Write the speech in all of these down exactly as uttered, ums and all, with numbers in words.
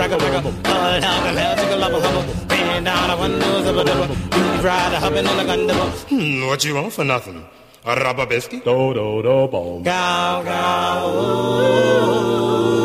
ragga ragga, all down the hell, take a love a hubba, bend down the windows of a double, you ride a hubbin' in a gun double. Hmm, what you want for nothing? A rubber biscuit? Do do do bom. Gow gow. Ooh.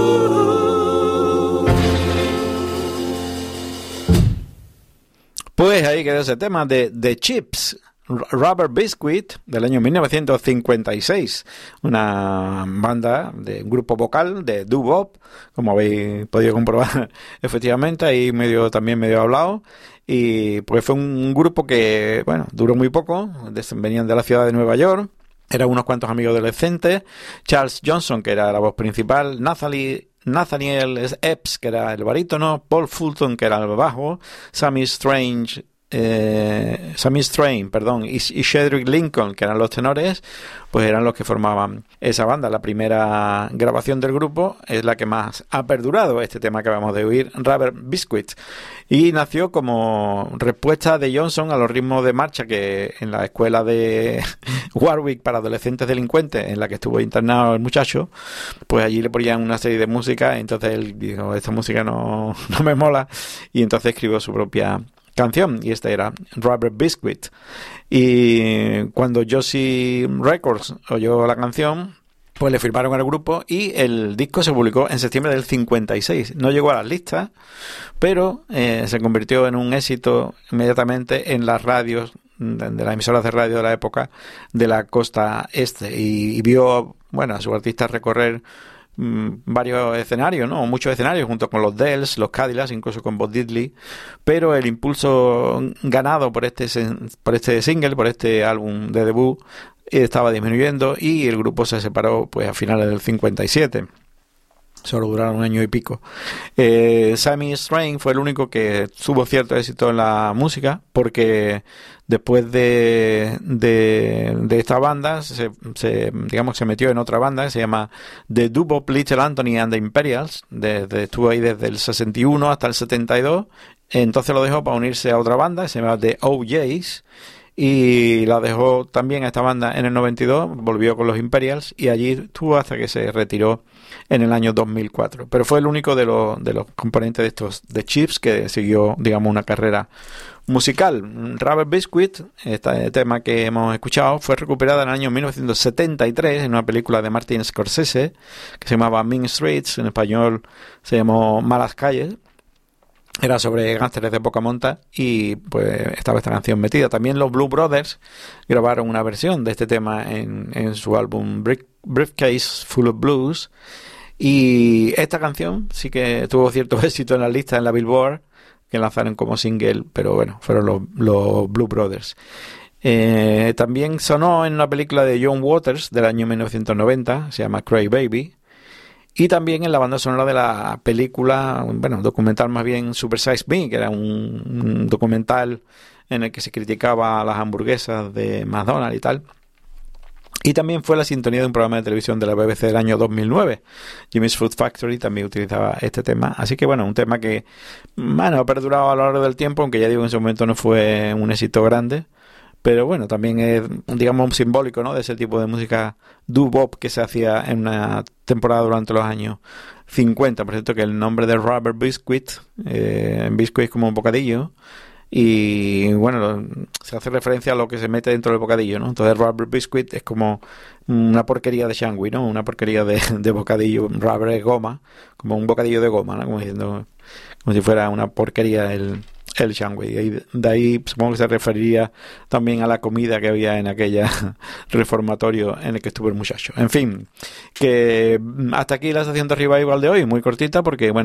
Pues ahí quedó ese tema de The Chips, Rubber Biscuit, del año mil novecientos cincuenta y seis. Una banda de un grupo vocal de doo-wop, como habéis podido comprobar efectivamente, ahí medio también medio hablado. Y pues fue un grupo que, bueno, duró muy poco, venían de la ciudad de Nueva York. Eran unos cuantos amigos adolescentes. Charles Johnson, que era la voz principal, Nathaniel, Nathaniel Epps, que era el barítono, Paul Fulton, que era el bajo, Sammy Strange, eh, Sammy Strain, perdón, y, y Shedrick Lincoln, que eran los tenores, pues eran los que formaban esa banda. La primera grabación del grupo es la que más ha perdurado, este tema que acabamos de oír, Rubber Biscuit, y nació como respuesta de Johnson a los ritmos de marcha que en la escuela de Warwick para adolescentes delincuentes, en la que estuvo internado el muchacho, pues allí le ponían una serie de música, entonces él dijo, esta música no, no me mola, y entonces escribió su propia canción, y esta era Rubber Biscuit. Y cuando Josie Records oyó la canción, pues le firmaron al grupo y el disco se publicó en septiembre del cincuenta y seis. No llegó a las listas, pero eh, se convirtió en un éxito inmediatamente en las radios, de, de las emisoras de radio de la época de la costa este, y, y vio, bueno, a su artista recorrer varios escenarios, ¿no? Muchos escenarios junto con los Dells, los Cadillacs, incluso con Bo Diddley, pero el impulso ganado por este por este single, por este álbum de debut, estaba disminuyendo y el grupo se separó pues a finales del cincuenta y siete. Solo duraron un año y pico. Eh, Sammy Strain fue el único que tuvo cierto éxito en la música, porque después de, de, de esta banda, se, se, digamos, se metió en otra banda que se llama The Doo-Wop Little Anthony and the Imperials. Desde, estuvo ahí desde el sesenta y uno hasta el setenta y dos. Entonces lo dejó para unirse a otra banda que se llama The O Js. Y la dejó también a esta banda en el noventa y dos, volvió con los Imperials y allí estuvo hasta que se retiró en el año dos mil cuatro. Pero fue el único de los, de los componentes de estos de Chips que siguió, digamos, una carrera musical. Rubber Biscuit, este tema que hemos escuchado, fue recuperada en el año mil novecientos setenta y tres en una película de Martin Scorsese que se llamaba Mean Streets, en español se llamó Malas Calles. Era sobre gánsteres de poca monta y pues estaba esta canción metida. También los Blue Brothers grabaron una versión de este tema en, en su álbum Brief, Briefcase Full of Blues, y esta canción sí que tuvo cierto éxito en la lista en la Billboard, que lanzaron como single, pero bueno, fueron los, los Blue Brothers. Eh, también sonó en una película de John Waters del año mil novecientos noventa, se llama Cry Baby. Y también en la banda sonora de la película, bueno, documental más bien, Super Size Me, que era un, un documental en el que se criticaba las hamburguesas de McDonald's y tal. Y también fue la sintonía de un programa de televisión de la B B C del año dos mil nueve. Jimmy's Food Factory también utilizaba este tema. Así que bueno, un tema que, bueno, ha perdurado a lo largo del tiempo, aunque ya digo, en ese momento no fue un éxito grande. Pero bueno, también es, digamos, un simbólico, ¿no?, de ese tipo de música doo-wop que se hacía en una temporada durante los años cincuenta. Por cierto, que el nombre de Rubber Biscuit, eh, biscuit es como un bocadillo, y bueno, se hace referencia a lo que se mete dentro del bocadillo, ¿no? Entonces Rubber Biscuit es como una porquería de sándwich, ¿no? Una porquería de, de bocadillo. Rubber es goma, como un bocadillo de goma, ¿no? Como diciendo, como si fuera una porquería el... el sándwich. Y de ahí supongo que se referiría también a la comida que había en aquella reformatorio en el que estuvo el muchacho. En fin, que hasta aquí la sección de Revival de hoy, muy cortita porque, bueno,